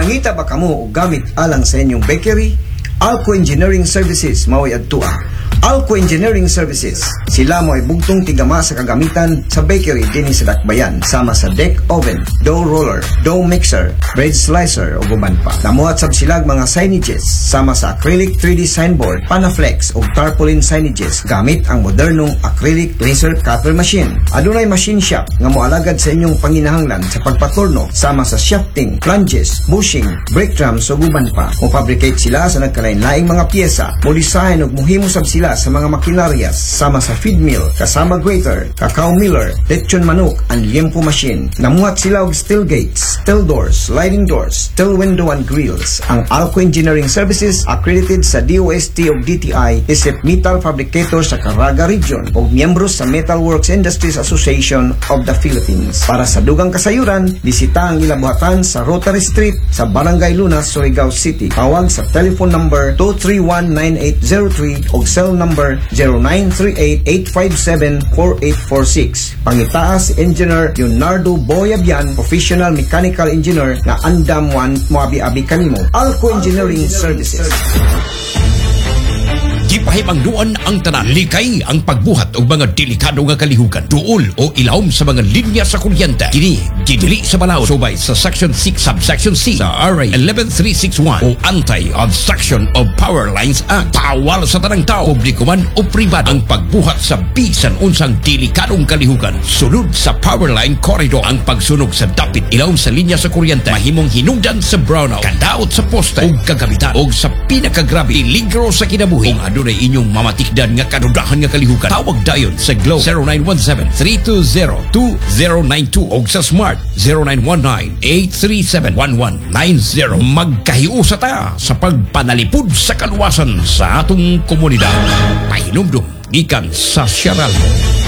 Nangita ba kamo og gamit alang sa inyong bakery? Alco Engineering Services mao'y adtua. Alco Engineering Services, sila mo ay bugtong tigama sa kagamitan sa bakery din sa Dakbayan, sama sa deck oven, dough roller, dough mixer, bread slicer o guban pa. Namuhat sab silag mga signages sama sa acrylic 3D signboard, Panaflex o tarpaulin signages gamit ang modernong acrylic laser cutter machine. Adunay machine shop nga moalagad sa inyong panginahanglan sa pagpaturno sama sa shafting, flanges, bushing, brake drums o guban pa. Mo-fabricate sila sa nagkalain-laing mga pyesa, mo-design o mohimo sab sila sa mga makinaryas sama sa feed mill, kasama grater, cacao miller, lechon manok, and liempo machine. Namuhat sila og steel gates, steel doors, sliding doors, steel window and grills. Ang Alco Engineering Services accredited sa DOST o DTI, isip metal fabricator sa Caraga Region o miyembro sa Metalworks Industries Association of the Philippines. Para sa dugang kasayuran, bisita ang ilabuhatan sa Rotary Street sa Barangay Lunas, Surigao City. Tawag sa telephone number 231-9803 o cell number 0938-857-4846. Pangitaas Engineer Leonardo Boyabian, Professional Mechanical Engineer na andam wan moabi-abi kanimo. Alco Engineering Services. Gipahimangnuan ang tanan, likay ang pagbuhat og mga delikado nga kalihukan, duol o ilawom sa mga linya sa kuryente. Kini gidili sa balaod subay sa Section 6 Subsection C sa RA 11361 o Anti-Obstruction of Power Lines Act. Pawal sa tanang tao, publiko man o pribado, ang pagbuhat sa bisan unsang delikadong kalihukan. Sunod sa power line corridor ang pagsunog sa dapit ilawom sa linya sa kuryente, mahimong hinungdan sa brownout, kadaot sa poste o kagamitan o sa pinakagrabe iligro sa kinabuhi. Kung adunay inyong mamatikdan nga kadudahan nga kalihukan, tawag dayon sa Globe 0917-320-2092 o sa Smart 0919-837-1190. Magkahiusa ta sa pagpanalipod sa kaluwasan sa atong komunidad. Pahinumdum gikan sa Sierra.